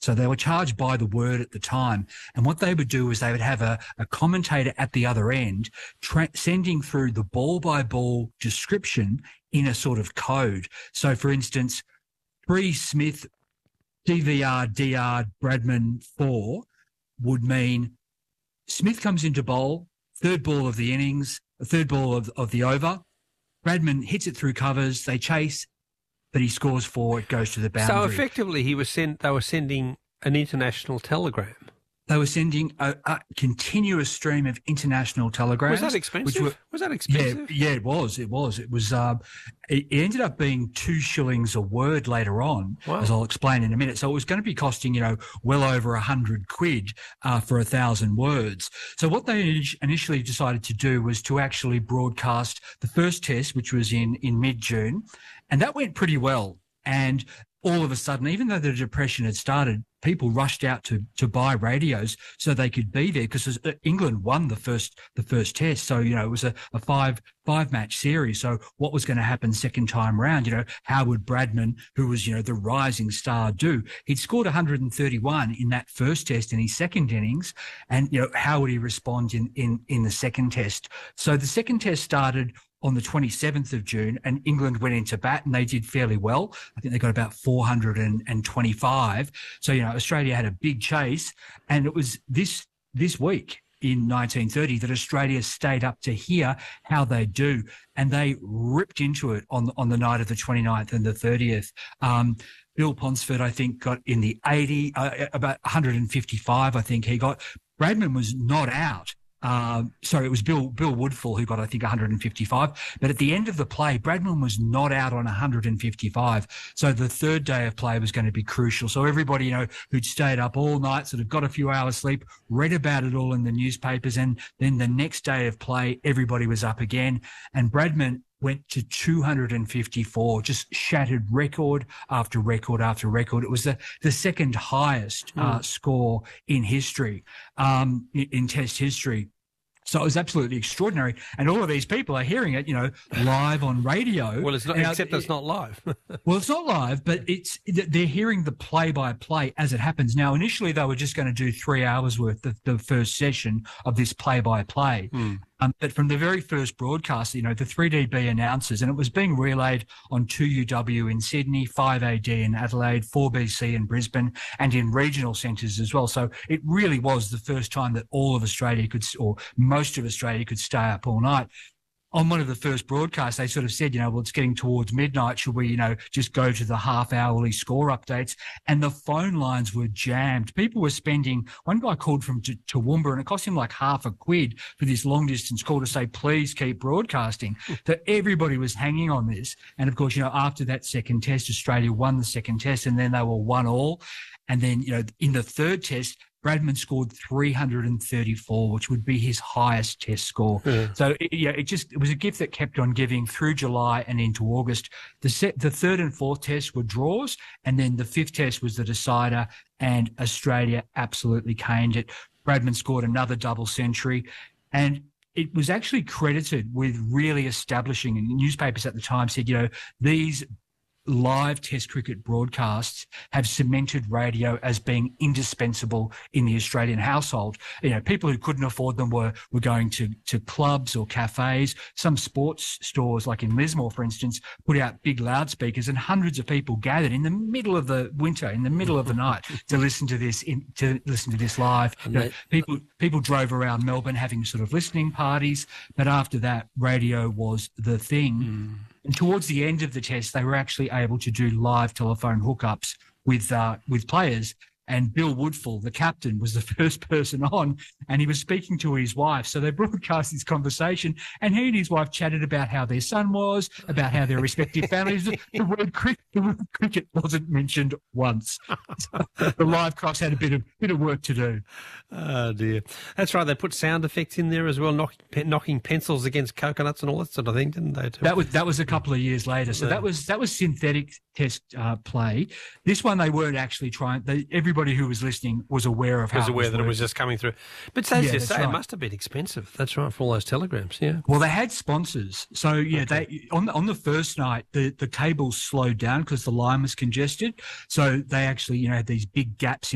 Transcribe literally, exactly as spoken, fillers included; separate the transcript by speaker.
Speaker 1: So they were charged by the word at the time. And what they would do is they would have a, a commentator at the other end tra- sending through the ball-by-ball description in a sort of code. So, for instance, three Smith, D V R, D R, Bradman, four would mean Smith comes into bowl, third ball of the innings, third ball of, of the over. Bradman hits it through covers, they chase, but he scores four, it goes to the boundary.
Speaker 2: So effectively he was sent, they were sending an international telegram.
Speaker 1: They were sending a, a continuous stream of international telegrams.
Speaker 2: Was that expensive? Were, was that expensive?
Speaker 1: Yeah, yeah, it was. It was. It was. Um, it, it ended up being two shillings a word later on, wow. as I'll explain in a minute. So it was going to be costing, you know, well over a hundred quid uh, for a thousand words. So what they initially decided to do was to actually broadcast the first test, which was in in mid June, and that went pretty well. And all of a sudden, even though the Depression had started, people rushed out to to buy radios so they could be there because England won the first the first test. So, you know, it was a, a five five match series. So what was going to happen second time round? You know, how would Bradman, who was, you know, the rising star, do? He'd scored one hundred thirty-one in that first test in his second innings. And, you know, how would he respond in, in, in the second test? So the second test started on the twenty-seventh of June, and England went into bat and they did fairly well. I think they got about four hundred twenty-five. So, you know, Australia had a big chase, and it was this this week in nineteen thirty that Australia stayed up to hear how they do, and they ripped into it on, on the night of the twenty-ninth and the thirtieth. Um, Bill Ponsford, I think, got in the eighty, uh, about one hundred fifty-five, I think he got. Bradman was not out. Um, sorry, it was Bill Bill Woodfull who got, I think, one hundred fifty-five. But at the end of the play, Bradman was not out on one hundred fifty-five. So the third day of play was going to be crucial. So everybody, you know, who'd stayed up all night, sort of got a few hours sleep, read about it all in the newspapers. And then the next day of play, everybody was up again. And Bradman went to two hundred fifty-four, just shattered record after record after record. It was the, the second highest mm. uh, score in history, um, in, in Test history. So it was absolutely extraordinary. And all of these people are hearing it, you know, live on radio.
Speaker 2: Well, it's not, now, except it's not live.
Speaker 1: Well, it's not live, but it's they're hearing the play-by-play as it happens. Now, initially, they were just going to do three hours worth of the first session of this play-by-play. Mm. Um, but from the very first broadcast, you know, the three D B announcers, and it was being relayed on two U W in Sydney, five A D in Adelaide, four B C in Brisbane, and in regional centres as well. So it really was the first time that all of Australia could, or most of Australia could stay up all night. On one of the first broadcasts, they sort of said, you know, well, it's getting towards midnight. Should we, you know, just go to the half-hourly score updates? And the phone lines were jammed. People were spending, one guy called from T- Toowoomba, and it cost him like half a quid for this long-distance call to say, please keep broadcasting. So everybody was hanging on this. And, of course, you know, after that second test, Australia won the second test, and then they were one all. And then, you know, in the third test, Bradman scored three hundred thirty-four, which would be his highest test score. Yeah. So, it, yeah, it just it was a gift that kept on giving through July and into August. The set, the third and fourth tests were draws, and then the fifth test was the decider, and Australia absolutely caned it. Bradman scored another double century, and it was actually credited with really establishing, and newspapers at the time said, you know, these live Test cricket broadcasts have cemented radio as being indispensable in the Australian household. You know, people who couldn't afford them were were going to to clubs or cafes. Some sports stores, like in Lismore, for instance, put out big loudspeakers, and hundreds of people gathered in the middle of the winter, in the middle of the night, to listen to this in, to listen to this live. You know, people people drove around Melbourne having sort of listening parties, but after that, radio was the thing. Mm. And towards the end of the test, they were actually able to do live telephone hookups with uh, with players. And Bill Woodfull, the captain, was the first person on, and he was speaking to his wife. So they broadcast this conversation, and he and his wife chatted about how their son was, about how their respective families. The word cricket, the word cricket wasn't mentioned once. So the live cross had a bit of bit of work to do.
Speaker 2: Oh dear, that's right. They put sound effects in there as well, knocking, knocking pencils against coconuts and all that sort of thing, didn't they? Too?
Speaker 1: That was that was a couple of years later. So that was that was synthetic test uh, play. This one they weren't actually trying. They, everybody who was listening was aware of how
Speaker 2: was aware
Speaker 1: it was
Speaker 2: that
Speaker 1: working.
Speaker 2: It was just coming through. But as
Speaker 1: yeah,
Speaker 2: you say,
Speaker 1: right.
Speaker 2: It must have been expensive. That's right, for all those telegrams. Yeah.
Speaker 1: Well, they had sponsors, so yeah.
Speaker 2: Okay.
Speaker 1: They on the, on the first night, the the cables slowed down because the line was congested. So they actually, you know, had these big gaps in